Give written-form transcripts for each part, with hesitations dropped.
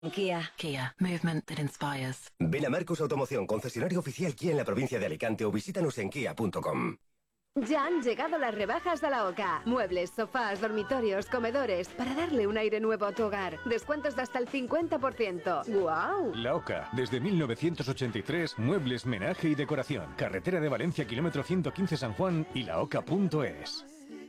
Kia. Kia. Movement that inspires. Ven a Marcos Automoción, concesionario oficial Kia en la provincia de Alicante, o visítanos en kia.com. Ya han llegado las rebajas de la OCA. Muebles, sofás, dormitorios, comedores, para darle un aire nuevo a tu hogar. Descuentos de hasta el 50%. ¡Guau! La OCA, desde 1983, muebles, menaje y decoración. Carretera de Valencia, kilómetro 115 San Juan y laoca.es.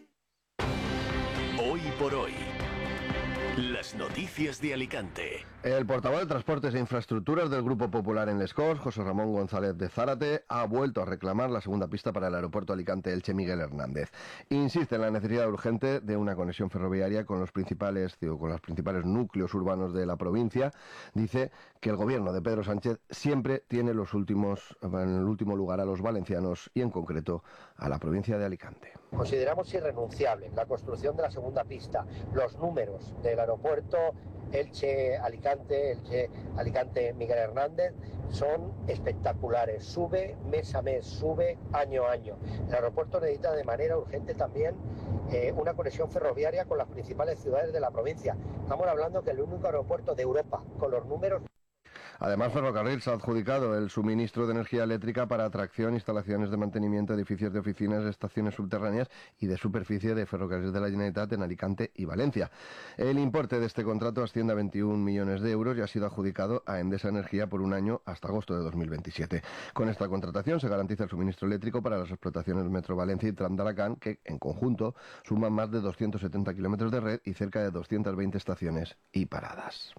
Hoy por hoy. Las noticias de Alicante. El portavoz de Transportes e Infraestructuras del Grupo Popular en Les Corts, José Ramón González de Zárate, ha vuelto a reclamar la segunda pista para el aeropuerto Alicante-Elche Miguel Hernández. Insiste en la necesidad urgente de una conexión ferroviaria con los principales núcleos urbanos de la provincia. Dice que el gobierno de Pedro Sánchez siempre tiene en el último lugar a los valencianos y en concreto a la provincia de Alicante. Consideramos irrenunciable la construcción de la segunda pista. Los números del aeropuerto Elche-Alicante, Elche-Alicante-Miguel Hernández son espectaculares. Sube mes a mes, sube año a año. El aeropuerto necesita de manera urgente también una conexión ferroviaria con las principales ciudades de la provincia. Estamos hablando que el único aeropuerto de Europa con los números. Además, Ferrocarrils ha adjudicado el suministro de energía eléctrica para atracción, instalaciones de mantenimiento, edificios de oficinas, estaciones subterráneas y de superficie de Ferrocarrils de la Generalitat en Alicante y Valencia. El importe de este contrato asciende a 21 millones de euros y ha sido adjudicado a Endesa Energía por un año hasta agosto de 2027. Con esta contratación se garantiza el suministro eléctrico para las explotaciones Metro Valencia y Tram-Alacant, que en conjunto suman más de 270 kilómetros de red y cerca de 220 estaciones y paradas.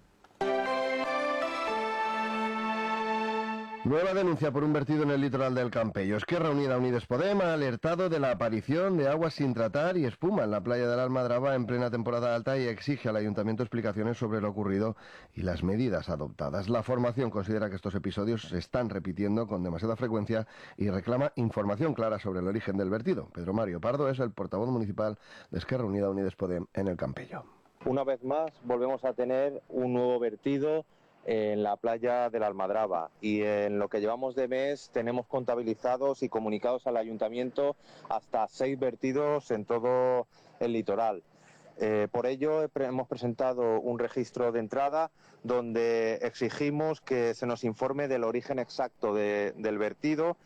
Nueva denuncia por un vertido en el litoral del Campello. Esquerra Unida Unides Podem ha alertado de la aparición de aguas sin tratar y espuma en la playa de la Almadraba en plena temporada alta y exige al ayuntamiento explicaciones sobre lo ocurrido y las medidas adoptadas. La formación considera que estos episodios se están repitiendo con demasiada frecuencia y reclama información clara sobre el origen del vertido. Pedro Mario Pardo es el portavoz municipal de Esquerra Unida Unides Podem en el Campello. Una vez más volvemos a tener un nuevo vertido en la playa de la Almadraba y en lo que llevamos de mes tenemos contabilizados y comunicados al ayuntamiento hasta 6 vertidos en todo el litoral. Por ello hemos presentado un registro de entrada donde exigimos que se nos informe del origen exacto del vertido.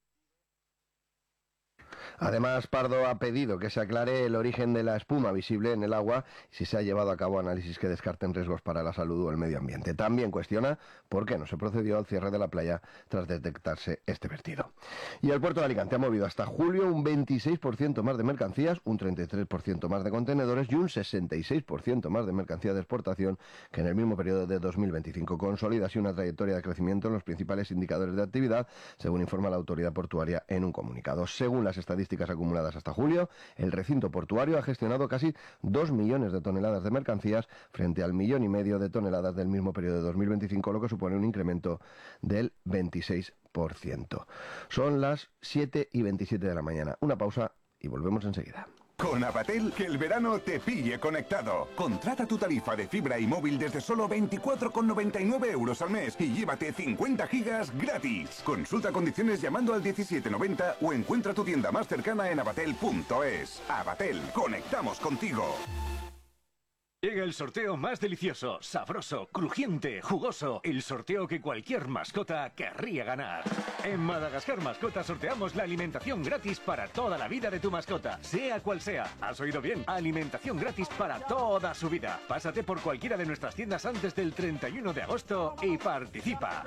Además, Pardo ha pedido que se aclare el origen de la espuma visible en el agua y si se ha llevado a cabo análisis que descarten riesgos para la salud o el medio ambiente. También cuestiona por qué no se procedió al cierre de la playa tras detectarse este vertido. Y el puerto de Alicante ha movido hasta julio un 26% más de mercancías, un 33% más de contenedores y un 66% más de mercancía de exportación que en el mismo periodo de 2025. Consolida así una trayectoria de crecimiento en los principales indicadores de actividad, según informa la autoridad portuaria en un comunicado. Según las estadísticas acumuladas hasta julio, el recinto portuario ha gestionado casi 2 millones de toneladas de mercancías frente al 1,5 millones de toneladas del mismo periodo de 2025, lo que supone un incremento del 26%. Son las 7:27 de la mañana. Una pausa y volvemos enseguida. Con Avatel, que el verano te pille conectado. Contrata tu tarifa de fibra y móvil desde solo 24,99 euros al mes y llévate 50 gigas gratis. Consulta condiciones llamando al 1790 o encuentra tu tienda más cercana en avatel.es. Avatel, conectamos contigo. Llega el sorteo más delicioso, sabroso, crujiente, jugoso. El sorteo que cualquier mascota querría ganar. En Madagascar Mascota sorteamos la alimentación gratis para toda la vida de tu mascota, sea cual sea. ¿Has oído bien? Alimentación gratis para toda su vida. Pásate por cualquiera de nuestras tiendas antes del 31 de agosto y participa.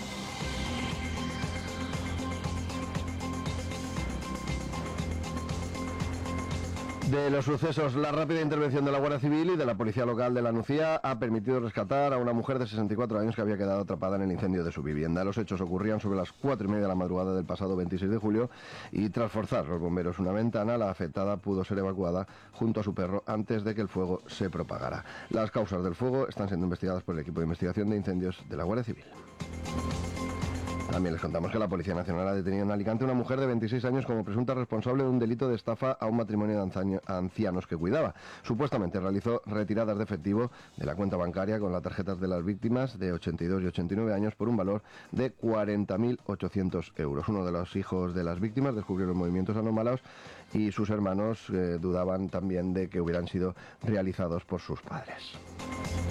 De los sucesos, la rápida intervención de la Guardia Civil y de la Policía Local de La Nucía ha permitido rescatar a una mujer de 64 años que había quedado atrapada en el incendio de su vivienda. Los hechos ocurrían sobre las 4:30 de la madrugada del pasado 26 de julio y tras forzar los bomberos una ventana, la afectada pudo ser evacuada junto a su perro antes de que el fuego se propagara. Las causas del fuego están siendo investigadas por el equipo de investigación de incendios de la Guardia Civil. También les contamos que la Policía Nacional ha detenido en Alicante a una mujer de 26 años como presunta responsable de un delito de estafa a un matrimonio de ancianos que cuidaba. Supuestamente realizó retiradas de efectivo de la cuenta bancaria con las tarjetas de las víctimas de 82 y 89 años por un valor de 40.800 euros. Uno de los hijos de las víctimas descubrió los movimientos anómalos y sus hermanos dudaban también de que hubieran sido realizados por sus padres.